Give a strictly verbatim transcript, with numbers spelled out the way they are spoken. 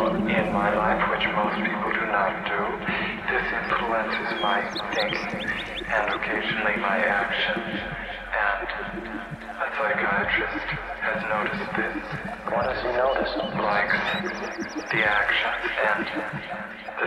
in my life, which most people do not do. This influences my thinking and occasionally my actions. And a psychiatrist has noticed this. What does he notice? Likes the actions and